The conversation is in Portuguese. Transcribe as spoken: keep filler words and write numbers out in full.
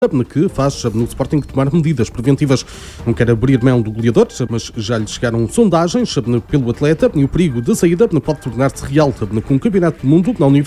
que faz no Sporting tomar medidas preventivas. Não quer abrir mão do goleador, mas já lhe chegaram sondagens pelo atleta e o perigo de saída pode tornar-se real com o Campeonato do Mundo ao nível